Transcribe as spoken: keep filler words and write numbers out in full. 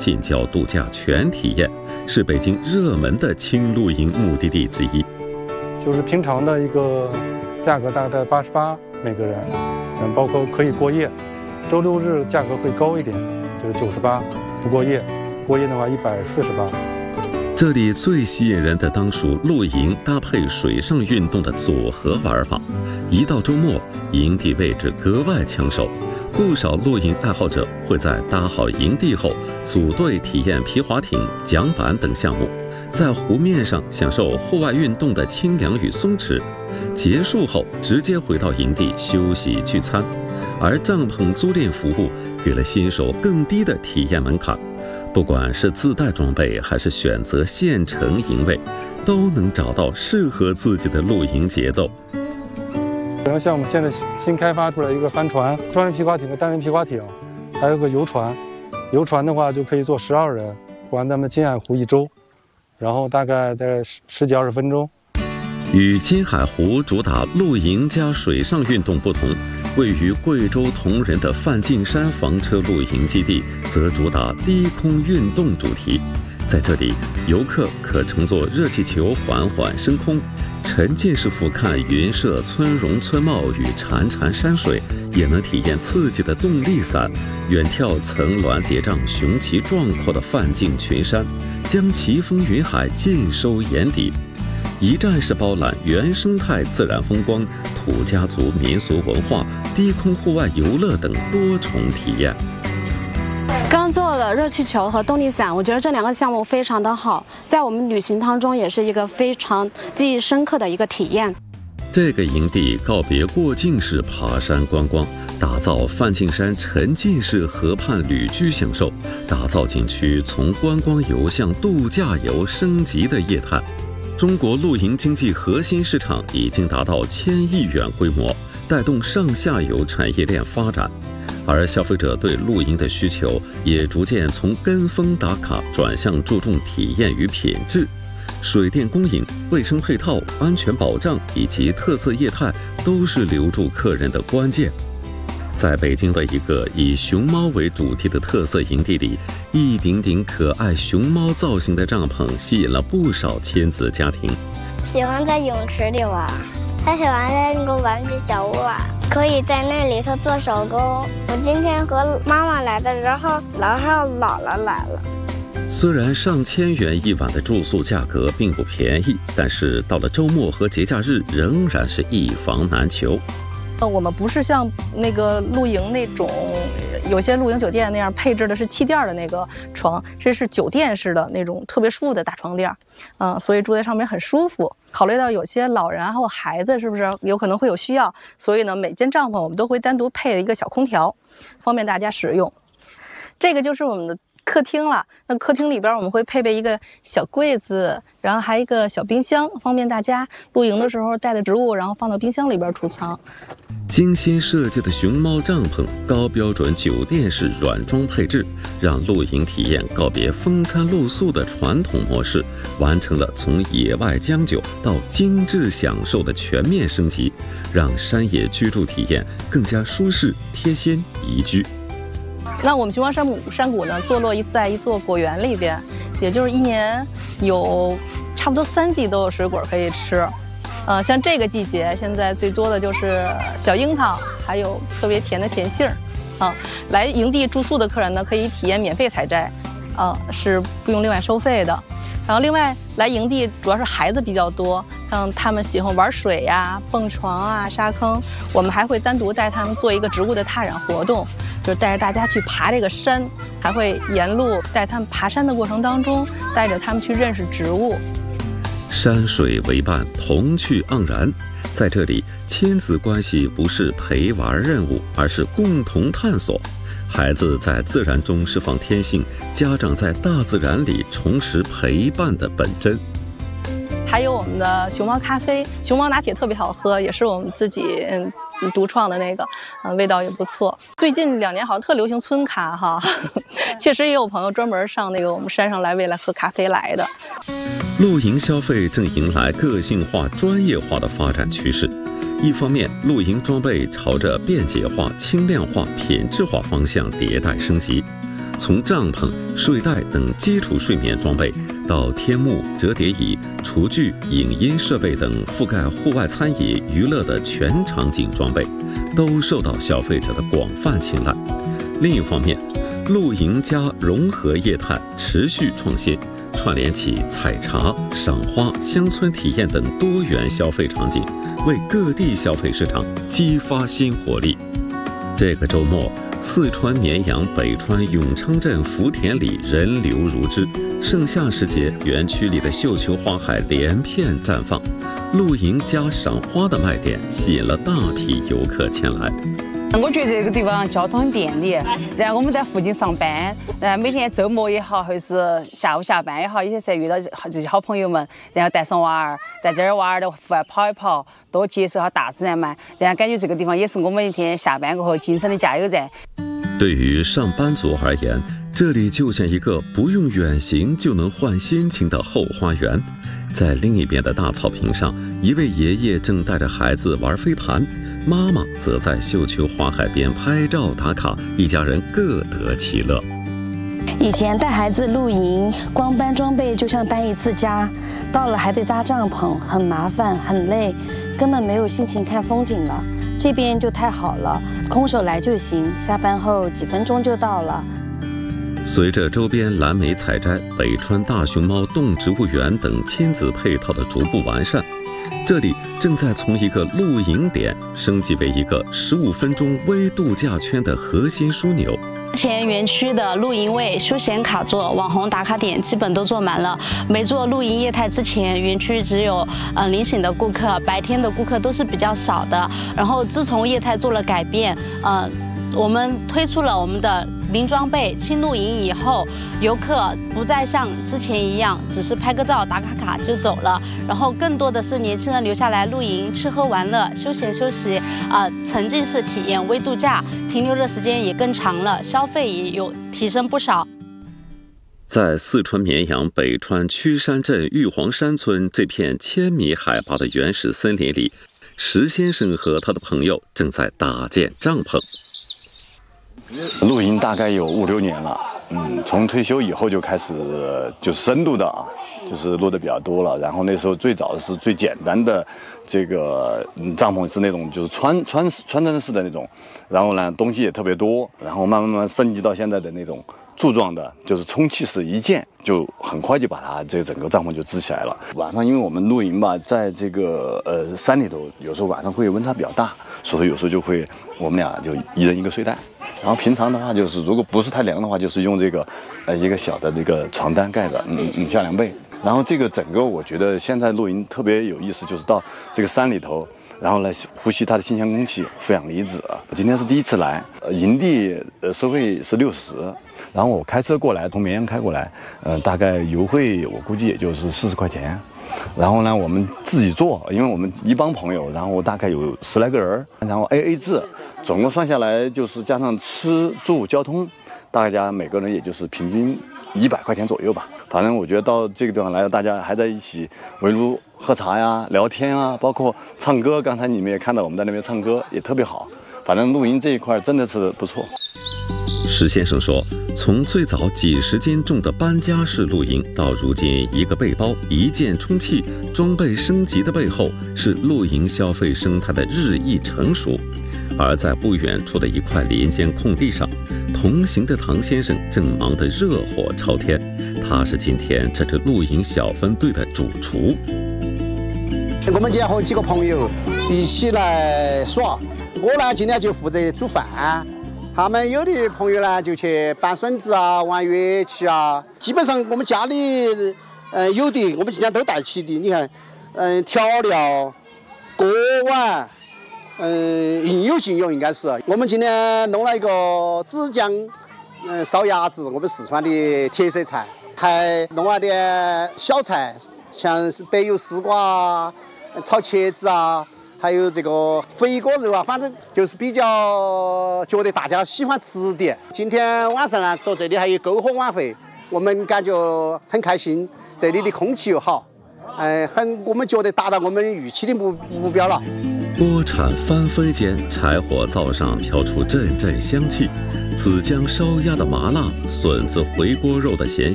近郊度假全体验，是北京热门的轻露营目的地之一。 就是平常的一个价格大概八十八每个人，嗯，包括可以过夜。周六日价格会高一点，就是九十八，不过夜，过夜的话一百四十八。 这里最吸引人的当属露营搭配水上运动的组合玩法。一到周末，营地位置格外抢手，不少露营爱好者会在搭好营地后组队体验皮划艇、桨板等项目，在湖面上享受户外运动的清凉与松弛。结束后直接回到营地休息聚餐，而帐篷租赁服务给了新手更低的体验门槛。不管是自带装备还是选择现成营位，都能找到适合自己的露营节奏。 然后像我们现在新开发出来一个帆船、双人皮划艇和单人皮划艇，还有个游船。游船的话就可以坐十二人，环咱们金海湖一周，然后大概在十几二十分钟。 与金海湖主打露营加水上运动不同，位于贵州铜仁的梵净山房车露营基地则主打低空运动主题。在这里，游客可乘坐热气球缓缓升空，沉浸式俯瞰云社村容村貌与潺潺山水，也能体验刺激的动力伞，远眺层峦叠嶂、雄奇壮阔的梵净群山，将奇峰云海尽收眼底。一站式包揽原生态自然风光、土家族民俗文化、低空户外游乐等多重体验。 刚做了热气球和动力伞，我觉得这两个项目非常的好，在我们旅行当中也是一个非常记忆深刻的一个体验。 这个营地告别过境式爬山观光，打造梵净山沉浸式河畔旅居享受，打造景区从观光游向度假游升级的业态。中国露营经济核心市场已经达到千亿元规模，带动上下游产业链发展，而消费者对露营的需求也逐渐从跟风打卡转向注重体验与品质。水电供应、卫生配套、安全保障以及特色业态都是留住客人的关键。在北京的一个以熊猫为主题的特色营地里，一顶顶可爱熊猫造型的帐篷吸引了不少亲子家庭。 喜欢在泳池里玩，他喜欢在那个玩具小屋玩，可以在那里头做手工。我今天和妈妈来的，然后然后姥姥来了。 虽然上千元一晚的住宿价格并不便宜，但是到了周末和节假日仍然是一房难求。 呃，我们不是像那个露营那种，有些露营酒店那样配置的是气垫的那个床，这是酒店式的那种特别舒服的大床垫，嗯、呃，所以住在上面很舒服。考虑到有些老人还有孩子是不是有可能会有需要，所以呢，每间帐篷我们都会单独配了一个小空调，方便大家使用。这个就是我们的客厅了，那客厅里边我们会配备一个小柜子，然后还有一个小冰箱，方便大家露营的时候带的植物，然后放到冰箱里边储藏。 精心设计的熊猫帐篷，高标准酒店式软装配置，让露营体验告别风餐露宿的传统模式，完成了从野外将就到精致享受的全面升级，让山野居住体验更加舒适、贴心、宜居。 那我们熊猫山谷山谷呢，坐落在一座果园里边，也就是一年有差不多三季都有水果可以吃。呃，像这个季节，现在最多的就是小樱桃，还有特别甜的甜杏儿。啊，来营地住宿的客人呢，可以体验免费采摘，啊，是不用另外收费的。然后另外来营地主要是孩子比较多，像他们喜欢玩水呀、蹦床啊、沙坑，我们还会单独带他们做一个植物的踏染活动，就是带着大家去爬这个山，还会沿路带他们爬山的过程当中，带着他们去认识植物。 山水为伴，童趣盎然。在这里，亲子关系不是陪玩任务，而是共同探索。孩子在自然中释放天性，家长在大自然里重拾陪伴的本真。 还有我们的熊猫咖啡，熊猫拿铁特别好喝，也是我们自己嗯独创的那个，嗯、呃，味道也不错。最近两年好像特流行村咖哈，确实也有朋友专门上那个我们山上来为了喝咖啡来的。 露营消费正迎来个性化、专业化的发展趋势。一方面，露营装备朝着便捷化、轻量化、品质化方向迭代升级； 从帐篷、睡袋等基础睡眠装备，到天幕、折叠椅、厨具、影音设备等覆盖户外餐饮、娱乐的全场景装备，都受到消费者的广泛青睐。另一方面，露营加融合业态持续创新，串联起采茶、赏花、乡村体验等多元消费场景，为各地消费市场激发新活力。这个周末，四川绵阳北川永昌镇福田里人流如织，盛夏时节，园区里的绣球花海连片绽放，露营加赏花的卖点吸引了大批游客前来。 我觉得这个地方交通很便利，然后我们在附近上班，然后每天周末也好，或者是下午下班也好，有些时候遇到这些好朋友们，然后带上娃儿，在这儿娃儿的户外跑一跑，多接受下大自然嘛，然后感觉这个地方也是我们一天下班过后精神的加油站。 对于上班族而言，这里就像一个不用远行就能换心情的后花园。在另一边的大草坪上，一位爷爷正带着孩子玩飞盘，妈妈则在绣球花海边拍照打卡，一家人各得其乐。 以前带孩子露营，光搬装备就像搬一次家，到了还得搭帐篷，很麻烦很累，根本没有心情看风景了。这边就太好了，空手来就行，下班后几分钟就到了。 随着周边蓝莓采摘、北川大熊猫动植物园等亲子配套的逐步完善，这里正在从一个露营点升级为一个十五分钟微度假圈的核心枢纽。 目前园区的露营位、休闲卡座、网红打卡点基本都做满了。没做露营业态之前，园区只有呃临醒的顾客，白天的顾客都是比较少的。然后自从业态做了改变，呃。我们推出了我们的零装备轻露营以后，游客不再像之前一样只是拍个照打卡卡就走了，然后更多的是年轻人留下来露营、吃喝玩乐、休闲休息，啊、呃，沉浸式体验微度假，停留的时间也更长了，消费也有提升不少。 在四川绵阳北川曲山镇玉皇山村这片千米海拔的原始森林里，石先生和他的朋友正在搭建帐篷。 露营大概有五六年了，嗯，从退休以后就开始就是深度的啊，就是露的比较多了。然后那时候最早的是最简单的这个帐篷是那种就是穿穿穿针式的那种，然后呢东西也特别多，然后慢慢慢慢升级到现在的那种柱状的，就是充气式一键，就很快就把它这整个帐篷就支起来了。晚上因为我们露营吧，在这个呃山里头，有时候晚上会温差比较大，所以有时候就会我们俩就一人一个睡袋。然后平常的话，就是如果不是太凉的话，就是用这个，呃，一个小的这个床单盖着，嗯嗯，下凉被。然后这个整个，我觉得现在露营特别有意思，就是到这个山里头，然后来呼吸它的新鲜空气，负氧离子。我今天是第一次来，呃，营地呃收费是六十，然后我开车过来，从绵阳开过来，呃，大概油费我估计也就是四十块钱。然后呢，我们自己做，因为我们一帮朋友，然后大概有十来个人，然后 A A 制，总共算下来就是加上吃住交通，大家每个人也就是平均一百块钱左右吧。反正我觉得到这个地方来，大家还在一起围炉喝茶呀、聊天啊，包括唱歌。刚才你们也看到我们在那边唱歌，也特别好。反正露营这一块真的是不错。 石先生说，从最早几十斤重的搬家式露营，到如今一个背包一键充气，装备升级的背后，是露营消费生态的日益成熟。而在不远处的一块林间空地上，同行的唐先生正忙得热火朝天，他是今天这支露营小分队的主厨。 我们今天和几个朋友一起来耍，我呢今天就负责煮饭，他们有的朋友呢就去搬笋子啊、玩乐器啊。基本上我们家里呃有的，我们今天都带起的。你看，嗯、呃，调料、锅碗，嗯、呃，应有尽有，应该是。我们今天弄了一个紫姜，嗯、呃，烧鸭子，我们四川的特色菜，还弄了点小菜，像是白油丝瓜、炒茄子啊。还有这个肥锅肉啊，反正就是比较觉得大家喜欢吃点。今天晚上呢，说这里还有篝火晚会，我们感觉很开心。这里的空气又好，哎、呃，很我们觉得达到我们预期的目目标了。 锅铲翻飞间，柴火灶上飘出阵阵香气，紫姜烧鸭的麻辣，笋子回锅肉的咸